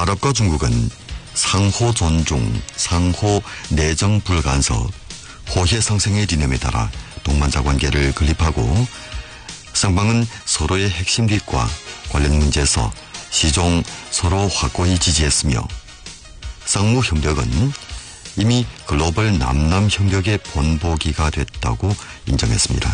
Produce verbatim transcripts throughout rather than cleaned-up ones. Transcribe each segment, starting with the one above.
아랍과 중국은 상호 존중, 상호 내정 불간섭, 호혜 상생의理念에 따라 동반자 관계를 건립하고 쌍방은 서로의 핵심利益과 관련 문제에서 시종 서로 확고히 지지했으며 쌍무 협력은 이미 글로벌 남남 협력의 본보기가 됐다고 인정했습니다.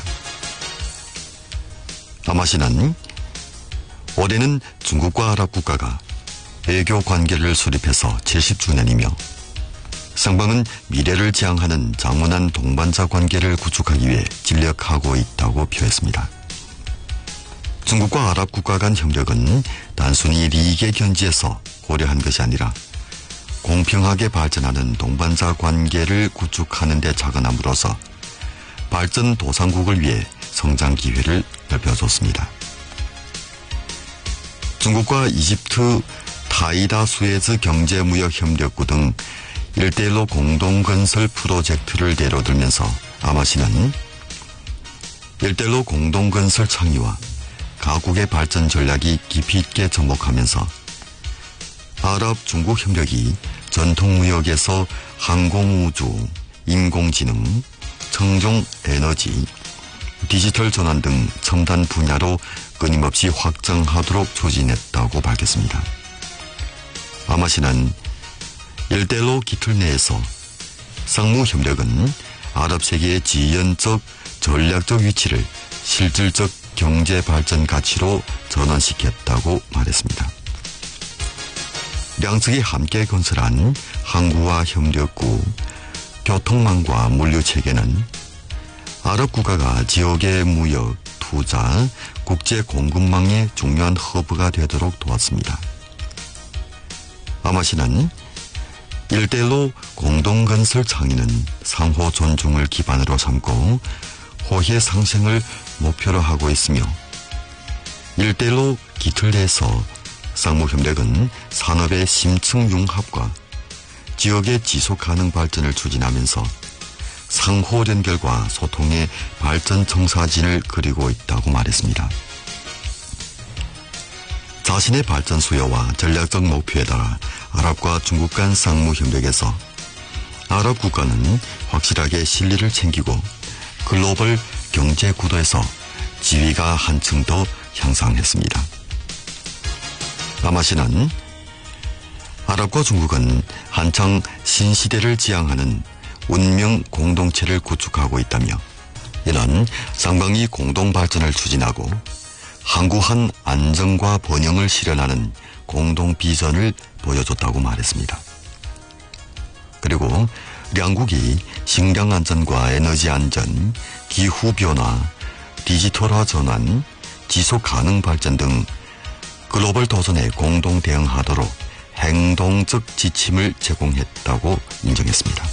아마시는 올해는 중국과 아랍 국가가 외교 관계를 수립해서 칠십 주년이며 쌍방은 미래를 지향하는 장원한 동반자 관계를 구축하기 위해 진력하고 있다고 표했습니다. 중국과 아랍 국가 간 협력은 단순히利益의 견지에서 고려한 것이 아니라 공평하게 발전하는 동반자 관계를 구축하는 데 착안함으로써 발전 도상국을 위해 성장 기회를 넓혀줬습니다. 중국과 이집트 타이다 수에즈 경제무역협력구 등 일대일로 공동건설 프로젝트를 예로 들면서 아마시는 일대일로 공동건설 창의와 가국의 발전 전략이 깊이 있게 접목하면서 아랍 중국 협력이 전통무역에서 항공우주, 인공지능, 청정에너지, 디지털 전환 등 첨단 분야로 끊임없이 확장하도록 추진했다고 밝혔습니다. 아마시는 일대일로 기틀 내에서 쌍무 협력은 아랍 세계의 지연적, 전략적 위치를 실질적 경제 발전 가치로 전환시켰다고 말했습니다. 양측이 함께 건설한 항구와 협력구, 교통망과 물류체계는 아랍 국가가 지역의 무역, 투자, 국제 공급망의 중요한 허브가 되도록 도왔습니다. 아마시는 일대일로 공동건설 창의는 상호 존중을 기반으로 삼고 호혜 상생을 목표로 하고 있으며 일대일로 기틀 내에서 쌍무협력은 산업의 심층 융합과 지역의 지속가능 발전을 추진하면서 상호 연결과 소통의 발전 청사진을 그리고 있다고 말했습니다. 자신의 발전 수요와 전략적 목표에 따라 아랍과 중국 간 쌍무협력에서 아랍 국가는 확실하게 실리를 챙기고 글로벌 경제 구도에서 지위가 한층 더 향상했습니다. 아마시는 아랍과 중국은 한창 신시대를 지향하는 운명 공동체를 구축하고 있다며 이런 쌍방이 공동 발전을 추진하고 항구한 안정과 번영을 실현하는 공동 비전을 보여줬다고 말했습니다. 그리고 양국이 식량 안전과 에너지 안전, 기후 변화, 디지털화 전환, 지속 가능 발전 등 글로벌 도전에 공동 대응하도록 행동적 지침을 제공했다고 인정했습니다.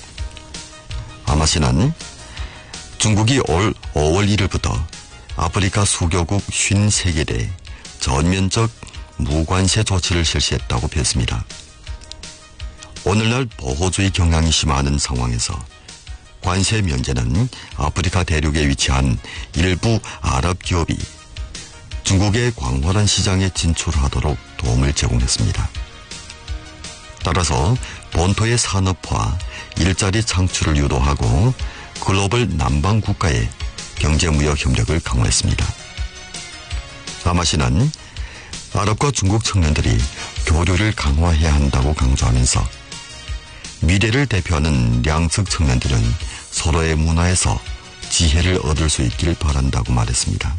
아마시는 중국이 올 오월 일일부터 아프리카 수교국 오십삼 개에 전면적 무관세 조치를 실시했다고 밝혔습니다. 오늘날 보호주의 경향이 심화하는 상황에서 관세 면제는 아프리카 대륙에 위치한 일부 아랍 기업이 중국의 광활한 시장에 진출하도록 도움을 제공했습니다. 따라서 본토의 산업화, 일자리 창출을 유도하고 글로벌 남방 국가의 경제무역 협력을 강화했습니다. 아마시는 아랍과 중국 청년들이 교류를 강화해야 한다고 강조하면서 미래를 대표하는 양측 청년들은 서로의 문화에서 지혜를 얻을 수 있길 바란다고 말했습니다.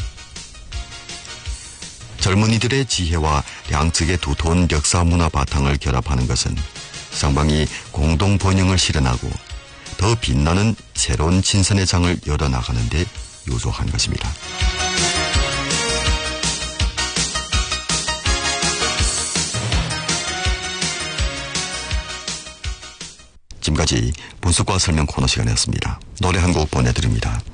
젊은이들의 지혜와 양측의 두터운 역사 문화 바탕을 결합하는 것은 쌍방이 공동 번영을 실현하고 더 빛나는 새로운 진선의 장을 열어나가는 데 요조한 것입니다. 지금까지 분석과 설명 코너 시간이었습니다. 노래 한 곡 보내드립니다.